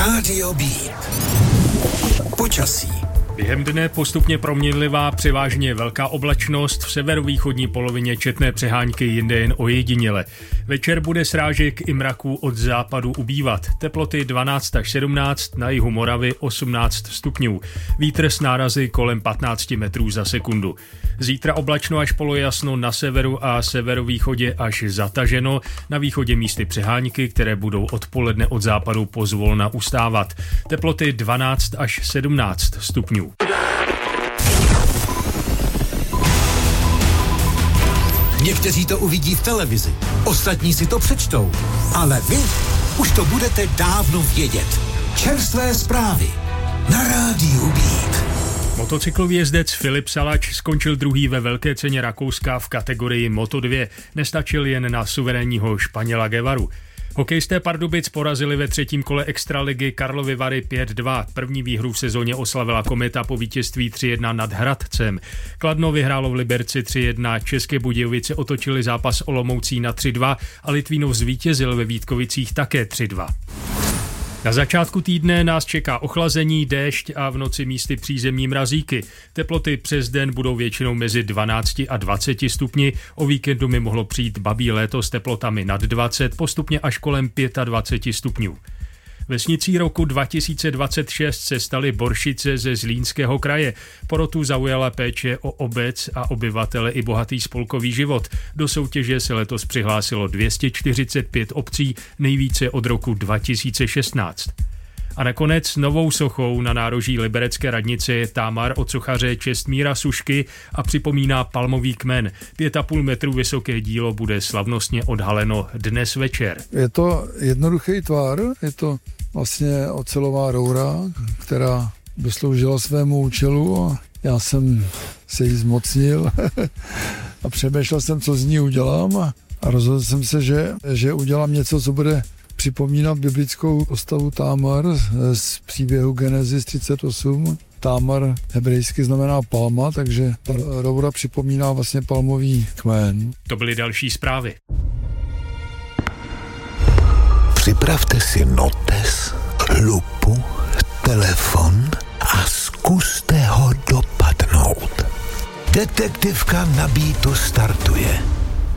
Rádio Beat. Počasí. Během dne postupně proměnlivá, převážně velká oblačnost, v severovýchodní polovině četné přehánky, jinde jen ojediněle. Večer bude srážek i mraků od západu ubývat. Teploty 12 až 17, na jihu Moravy 18 stupňů. Vítr s nárazy kolem 15 metrů za sekundu. Zítra oblačno až polojasno na severu a severovýchodě až zataženo. Na východě místy přehánky, které budou odpoledne od západu pozvolna ustávat. Teploty 12 až 17 stupňů. Někteří to uvidí v televizi, ostatní si to přečtou, ale vy už to budete dávno vědět. Čerstvé zprávy na Rádiu Beat. Motocyklový jezdec Filip Salač skončil druhý ve velké ceně Rakouska v kategorii Moto2. Nestačil jen na suverénního Španěla Guevaru. Hokejisté Pardubic porazili ve třetím kole extraligy Karlovy Vary 5-2. První výhru v sezóně oslavila Kometa po vítězství 3-1 nad Hradcem. Kladno vyhrálo v Liberci 3-1, České Budějovice otočili zápas Olomoucí na 3-2 a Litvínov zvítězil ve Vítkovicích také 3-2. Na začátku týdne nás čeká ochlazení, déšť a v noci místy přízemní mrazíky. Teploty přes den budou většinou mezi 12 a 20 stupni. O víkendu mi mohlo přijít babí léto s teplotami nad 20, postupně až kolem 25 stupňů. Vesnicí roku 2026 se staly Boršice ze Zlínského kraje. Porotu zaujala péče o obec a obyvatele i bohatý spolkový život. Do soutěže se letos přihlásilo 245 obcí, nejvíce od roku 2016. A nakonec novou sochou na nároží liberecké radnice je támar od sochaře Čestmíra Sušky a připomíná palmový kmen. 5,5 metru vysoké dílo bude slavnostně odhaleno dnes večer. Je to jednoduchý tvar, je to vlastně ocelová roura, která dosloužila svému účelu a já jsem se jí zmocnil a přemýšlel jsem, co z ní udělám a rozhodl jsem se, že udělám něco, co bude připomínat biblickou postavu Támar z příběhu Genesis 38. Támar hebrejsky znamená palma, takže roura připomíná vlastně palmový kmen. To byly další zprávy. Připravte si notes, lupu, telefon a zkuste ho dopadnout. Detektivka na Beatu startuje.